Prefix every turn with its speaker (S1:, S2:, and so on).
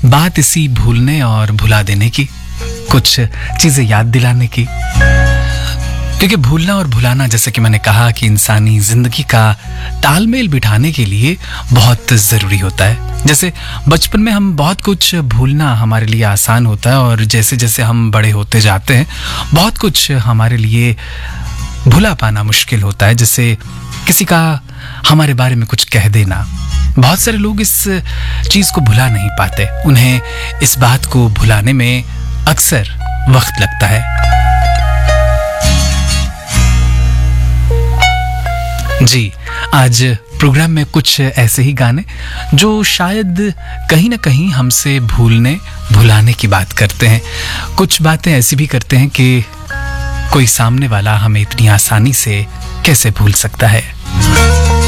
S1: बात इसी भूलने और भुला देने की, कुछ चीजें याद दिलाने की। क्योंकि भूलना और भुलाना, जैसे कि मैंने कहा, कि इंसानी जिंदगी का तालमेल बिठाने के लिए बहुत जरूरी होता है। जैसे बचपन में हम बहुत कुछ भूलना हमारे लिए आसान होता है, और जैसे जैसे हम बड़े होते जाते हैं बहुत कुछ हमारे लिए भुला पाना मुश्किल होता है। जैसे किसी का हमारे बारे में कुछ कह देना, बहुत सारे लोग इस चीज को भुला नहीं पाते। उन्हें इस बात को भुलाने में अक्सर वक्त लगता है। जी, आज प्रोग्राम में कुछ ऐसे ही गाने जो शायद कहीं ना कहीं हमसे भूलने भुलाने की बात करते हैं। कुछ बातें ऐसी भी करते हैं कि कोई सामने वाला हमें इतनी आसानी से कैसे भूल सकता है।